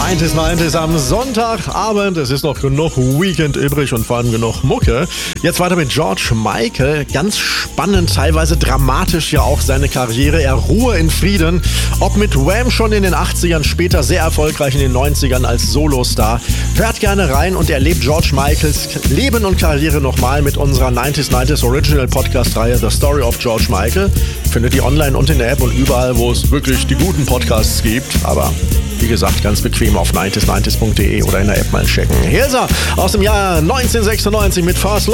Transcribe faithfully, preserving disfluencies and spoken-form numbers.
neunzig neunzig am Sonntagabend. Es ist noch genug Weekend übrig und vor allem genug Mucke. Jetzt weiter mit George Michael. Ganz spannend, teilweise dramatisch ja auch seine Karriere. Er ruhe in Frieden. Ob mit Wham schon in den achtzigern, später sehr erfolgreich in den neunzigern als Solostar. Hört gerne rein und erlebt George Michaels Leben und Karriere nochmal mit unserer neunzig neunzig Original Podcast-Reihe The Story of George Michael. Findet ihr online und in der App und überall, wo es wirklich die guten Podcasts gibt. Aber wie gesagt, ganz bequem auf neunzig neunzig punkt de oder in der App mal checken. Hier ist er aus dem Jahr neunzehnhundertsechsundneunzig mit Fast